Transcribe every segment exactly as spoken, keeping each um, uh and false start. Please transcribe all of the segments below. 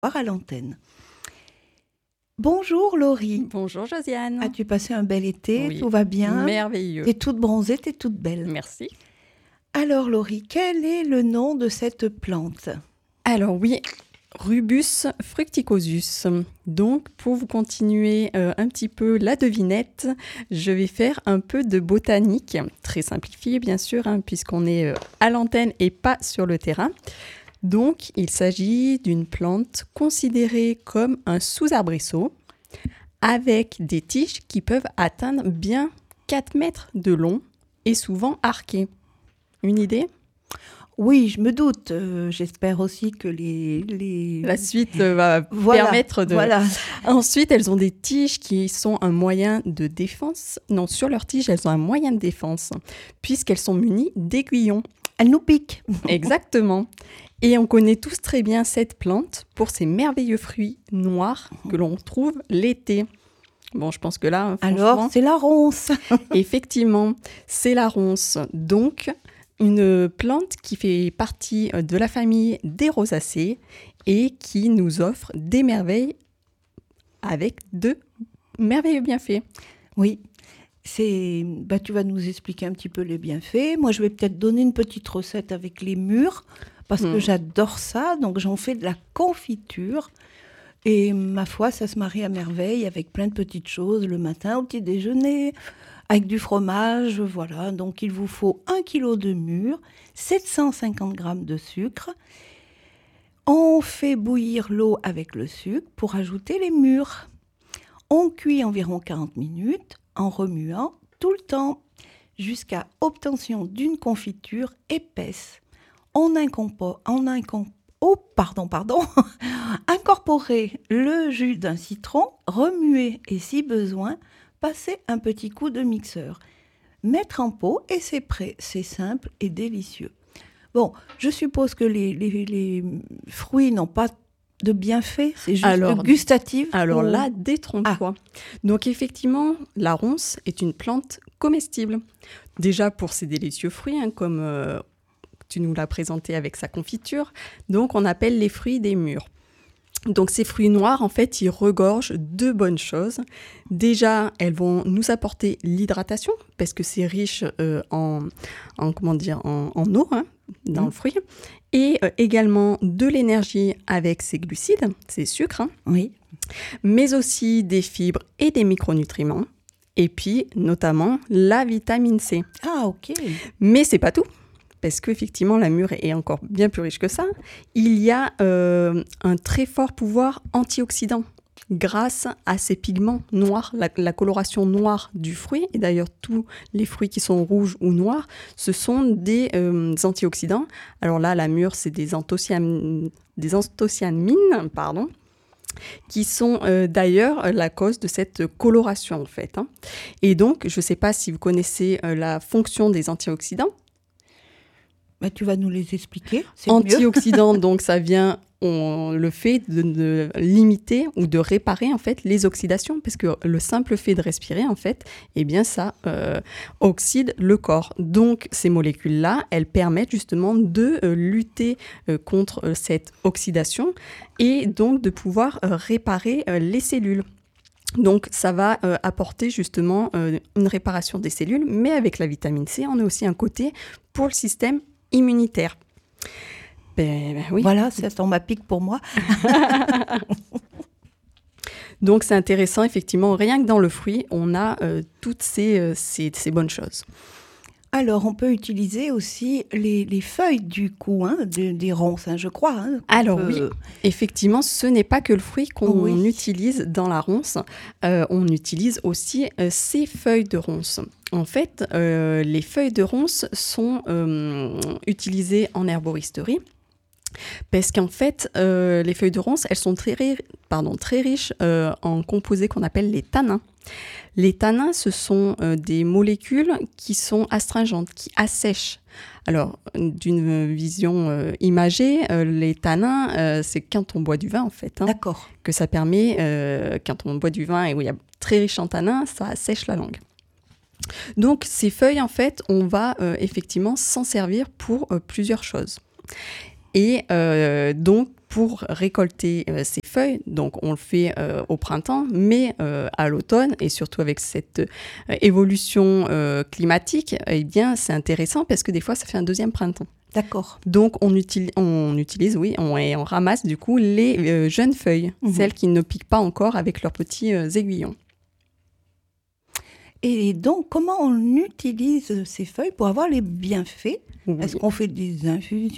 à l'antenne. Bonjour Laurie. Bonjour Josiane. As-tu passé un bel été? Oui, Tout va bien? merveilleux. T'es toute bronzée, t'es toute belle. Merci. Alors Laurie, quel est le nom de cette plante? Alors oui, Rubus fructicosus. Donc pour vous continuer euh, un petit peu la devinette, je vais faire un peu de botanique, très simplifié bien sûr, hein, puisqu'on est euh, à l'antenne et pas sur le terrain. Donc, il s'agit d'une plante considérée comme un sous-arbrisseau avec des tiges qui peuvent atteindre bien quatre mètres de long et souvent arquées. Une idée ? Oui, je me doute. Euh, j'espère aussi que les... les... La suite va voilà, permettre de... Voilà. Ensuite, elles ont des tiges qui sont un moyen de défense. Non, sur leurs tiges, elles ont un moyen de défense puisqu'elles sont munies d'aiguillons. Elles nous piquent. Exactement. Et on connaît tous très bien cette plante pour ses merveilleux fruits noirs que l'on trouve l'été. Bon, je pense que là, alors, c'est la ronce. Effectivement, c'est la ronce. Donc, une plante qui fait partie de la famille des rosacées et qui nous offre des merveilles avec de merveilleux bienfaits. Oui. C'est, bah, tu vas nous expliquer un petit peu les bienfaits. Moi, je vais peut-être donner une petite recette avec les mûres, parce mmh. que j'adore ça. Donc, j'en fais de la confiture. Et ma foi, ça se marie à merveille avec plein de petites choses le matin au petit déjeuner, avec du fromage. Voilà. Donc, il vous faut un kilo de mûres, sept cent cinquante grammes de sucre. On fait bouillir l'eau avec le sucre pour ajouter les mûres. On cuit environ quarante minutes. En remuant tout le temps jusqu'à obtention d'une confiture épaisse. On incorpore, on incorpore, oh, pardon, pardon, incorporer le jus d'un citron, remuer et si besoin, passer un petit coup de mixeur. Mettre en pot et c'est prêt. C'est simple et délicieux. Bon, je suppose que les, les, les fruits n'ont pas de bienfaits, c'est juste alors, gustatif. Alors ou... là, détrompe-toi. Ah. Donc effectivement, la ronce est une plante comestible. Déjà pour ses délicieux fruits, hein, comme euh, tu nous l'as présenté avec sa confiture. Donc on appelle les fruits des mûres. Donc ces fruits noirs, en fait, ils regorgent de bonnes choses. Déjà, elles vont nous apporter l'hydratation, parce que c'est riche euh, en, en, comment dire, en, en eau, hein, dans mmh. le fruit. Et euh, également de l'énergie avec ses glucides, ses sucres. Hein, oui. Mais aussi des fibres et des micronutriments. Et puis, notamment, la vitamine C. Ah, ok. Mais c'est pas tout. Parce qu'effectivement, la mûre est encore bien plus riche que ça. Il y a euh, un très fort pouvoir antioxydant grâce à ces pigments noirs, la, la coloration noire du fruit. Et d'ailleurs, tous les fruits qui sont rouges ou noirs, ce sont des euh, antioxydants. Alors là, la mûre, c'est des, anthocyanines, des anthocyanines, pardon, qui sont euh, d'ailleurs la cause de cette coloration, en fait. Hein. Et donc, je ne sais pas si vous connaissez euh, la fonction des antioxydants. Bah, tu vas nous les expliquer. C'est antioxydants, donc ça vient, on, le fait de, de limiter ou de réparer en fait les oxydations, parce que le simple fait de respirer en fait, eh bien ça euh, oxyde le corps. Donc ces molécules-là, elles permettent justement de euh, lutter euh, contre euh, cette oxydation et donc de pouvoir euh, réparer euh, les cellules. Donc, ça va euh, apporter justement euh, une réparation des cellules, mais avec la vitamine C, on a aussi un côté pour le système immunitaire. Ben, ben oui. Voilà, ça tombe à pic pour moi. Donc, c'est intéressant, effectivement, rien que dans le fruit, on a euh, toutes ces, euh, ces, ces bonnes choses. Alors, on peut utiliser aussi les, les feuilles du coup, hein, de, des ronces, hein, je crois. Hein, Alors peut... oui, effectivement, ce n'est pas que le fruit qu'on oui. utilise dans la ronce. Euh, on utilise aussi euh, ces feuilles de ronce. En fait, euh, les feuilles de ronce sont euh, utilisées en herboristerie. Parce qu'en fait, euh, les feuilles de ronce, elles sont très, pardon, très riches euh, en composés qu'on appelle les tannins. Les tannins, ce sont euh, des molécules qui sont astringentes, qui assèchent. Alors, d'une vision euh, imagée, euh, les tannins, euh, c'est quand on boit du vin, en fait. Hein, D'accord. Que ça permet, euh, quand on boit du vin et où il y a très riche en tannins, ça assèche la langue. Donc, ces feuilles, en fait, on va euh, effectivement s'en servir pour euh, plusieurs choses. Et euh, donc, pour récolter euh, ces feuilles, donc on le fait euh, au printemps, mais euh, à l'automne, et surtout avec cette euh, évolution euh, climatique, eh bien, c'est intéressant parce que des fois, ça fait un deuxième printemps. D'accord. Donc, on utilise, on utilise oui, on, et on ramasse du coup les euh, jeunes feuilles, mmh. celles qui ne piquent pas encore avec leurs petits euh, aiguillons. Et donc, comment on utilise ces feuilles pour avoir les bienfaits ? Oui. Est-ce qu'on fait des infusions ?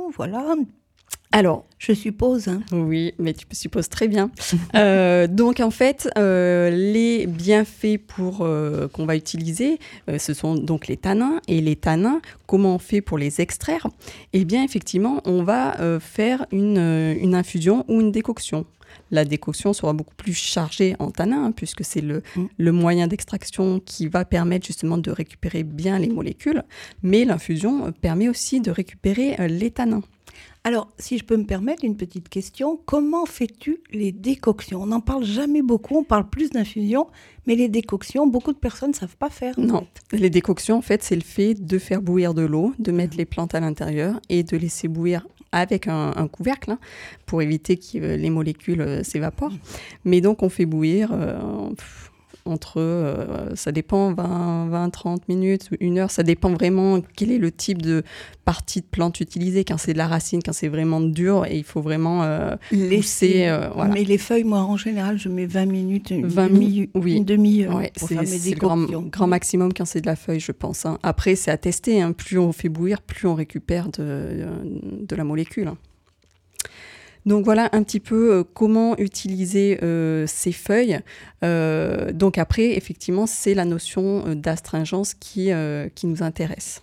Voilà. Alors, je suppose. Hein. Oui, mais tu supposes très bien. euh, donc, en fait, euh, les bienfaits pour, euh, qu'on va utiliser, euh, ce sont donc les tanins. Et les tanins, comment on fait pour les extraire ? Eh bien, effectivement, on va euh, faire une, une infusion ou une décoction. La décoction sera beaucoup plus chargée en tanins, hein, puisque c'est le, mmh. le moyen d'extraction qui va permettre justement de récupérer bien les molécules. Mais l'infusion permet aussi de récupérer euh, les tanins. Alors, si je peux me permettre une petite question, comment fais-tu les décoctions ? On n'en parle jamais beaucoup, on parle plus d'infusion, mais les décoctions, beaucoup de personnes ne savent pas faire. Non, les décoctions, en fait, c'est le fait de faire bouillir de l'eau, de mettre les plantes à l'intérieur et de laisser bouillir avec un, un couvercle, hein, pour éviter que les molécules euh, s'évaporent. Mais donc, on fait bouillir euh, pff, entre, euh, ça dépend, vingt, trente minutes, une heure, ça dépend vraiment quel est le type de partie de plante utilisée, quand c'est de la racine, quand c'est vraiment dur, et il faut vraiment euh, laisser... Euh, voilà. Mais les feuilles, moi, en général, je mets vingt minutes, une, vingt demi, oui. une demi-heure ouais, pour c'est, faire mes c'est décoctions. le grand, grand maximum quand c'est de la feuille, je pense. Hein. Après, c'est à tester. Hein. Plus on fait bouillir, plus on récupère de, de la molécule. Hein. Donc voilà un petit peu euh, comment utiliser euh, ces feuilles. Euh, donc après, effectivement, c'est la notion euh, d'astringence qui, euh, qui nous intéresse.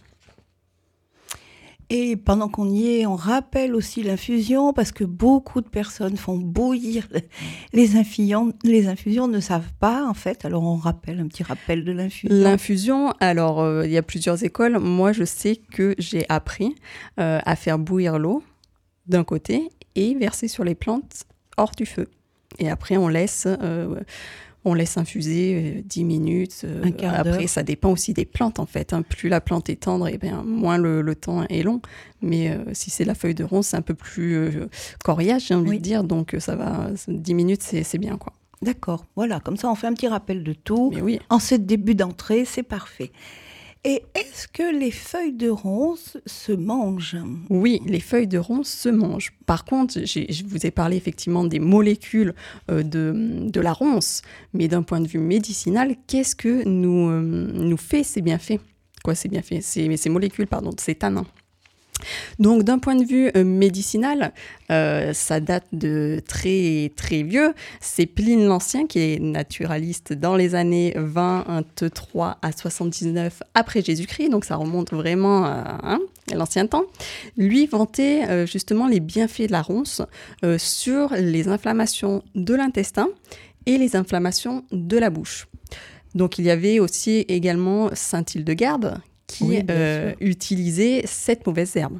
Et pendant qu'on y est, on rappelle aussi l'infusion, parce que beaucoup de personnes font bouillir les infusions, les infusions ne savent pas en fait. Alors on rappelle, un petit rappel de l'infusion. L'infusion, alors euh, il y a plusieurs écoles. Moi, je sais que j'ai appris euh, à faire bouillir l'eau d'un côté et verser sur les plantes hors du feu. Et après, on laisse, euh, on laisse infuser euh, dix minutes. Euh, Un quart après, d'heure. Ça dépend aussi des plantes, en fait. Hein. Plus la plante est tendre, et bien, moins le, le temps est long. Mais euh, si c'est la feuille de ronce, c'est un peu plus euh, coriace, j'ai envie Oui. de dire. Donc, ça va, dix minutes, c'est, c'est bien, quoi. D'accord, voilà, comme ça on fait un petit rappel de tout. Mais oui. En ce début d'entrée, c'est parfait. Et est-ce que les feuilles de ronce se mangent ? Oui, les feuilles de ronce se mangent. Par contre, j'ai, je vous ai parlé effectivement des molécules euh, de, de la ronce, mais d'un point de vue médicinal, qu'est-ce que nous, euh, nous fait ces bienfaits ? Quoi, ces bienfaits ? Ces, ces molécules, pardon, ces tanins. Donc, d'un point de vue euh, médicinal, euh, ça date de très, très vieux. C'est Pline l'Ancien, qui est naturaliste dans les années vingt-trois à soixante-dix-neuf après Jésus-Christ. Donc, ça remonte vraiment à, hein, à l'ancien temps. Lui vantait euh, justement les bienfaits de la ronce euh, sur les inflammations de l'intestin et les inflammations de la bouche. Donc, il y avait aussi également Saint-Hildegarde, qui oui, euh, utilisait cette mauvaise herbe.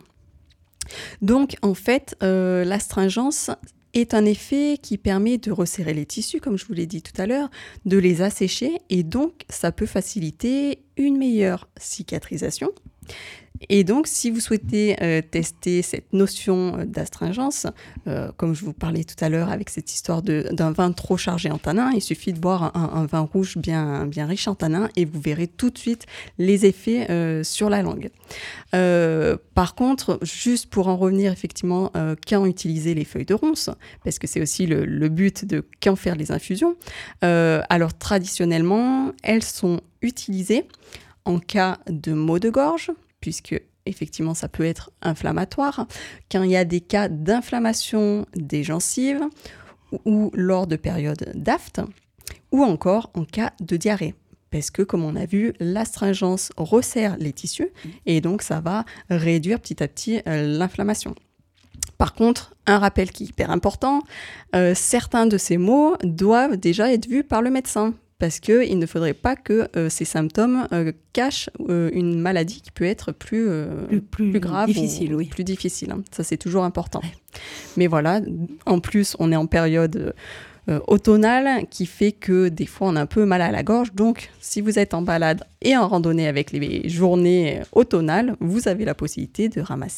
Donc, en fait, euh, l'astringence est un effet qui permet de resserrer les tissus, comme je vous l'ai dit tout à l'heure, de les assécher, et donc, ça peut faciliter une meilleure cicatrisation. Et donc, si vous souhaitez euh, tester cette notion d'astringence, euh, comme je vous parlais tout à l'heure avec cette histoire de, d'un vin trop chargé en tanins, il suffit de boire un, un vin rouge bien, bien riche en tanins et vous verrez tout de suite les effets euh, sur la langue. Euh, par contre, juste pour en revenir effectivement, euh, quand utiliser les feuilles de ronce, parce que c'est aussi le, le but de quand faire les infusions, euh, alors traditionnellement, elles sont utilisées en cas de maux de gorge, puisque effectivement ça peut être inflammatoire, quand il y a des cas d'inflammation des gencives ou, ou lors de périodes d'aphte, ou encore en cas de diarrhée. Parce que, comme on a vu, l'astringence resserre les tissus et donc ça va réduire petit à petit euh, l'inflammation. Par contre, un rappel qui est hyper important, euh, certains de ces maux doivent déjà être vus par le médecin. Parce qu'il ne faudrait pas que euh, ces symptômes euh, cachent euh, une maladie qui peut être plus, euh, plus, plus, plus grave difficile, ou oui. plus difficile. Hein. Ça, c'est toujours important. Mais voilà, en plus, on est en période euh, automnale qui fait que des fois, on a un peu mal à la gorge. Donc, si vous êtes en balade et en randonnée avec les journées automnales, vous avez la possibilité de ramasser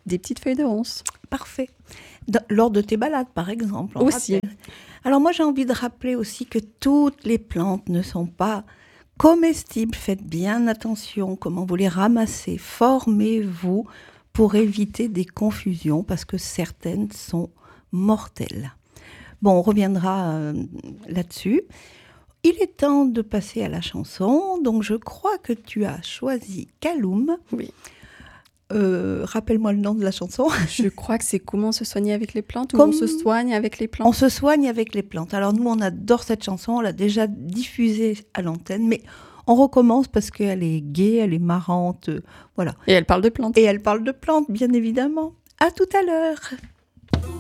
des petites feuilles de ronces. Parfait. Dans- lors de tes balades, par exemple. on Aussi. rappelle. Alors moi, j'ai envie de rappeler aussi que toutes les plantes ne sont pas comestibles. Faites bien attention comment vous les ramassez. Formez-vous pour éviter des confusions parce que certaines sont mortelles. Bon, on reviendra euh, là-dessus. Il est temps de passer à la chanson. Donc, je crois que tu as choisi Kaloum. Oui. Euh, rappelle-moi le nom de la chanson. Je crois que c'est comment se soigner avec les plantes Comme- ou on se soigne avec les On plantes. se soigne avec les plantes. Alors, nous, on adore cette chanson. On l'a déjà diffusée à l'antenne. Mais on recommence parce qu'elle est gaie, elle est marrante. euh, Voilà. Et elle parle de plantes. Et elle parle de plantes, bien évidemment. À tout à l'heure.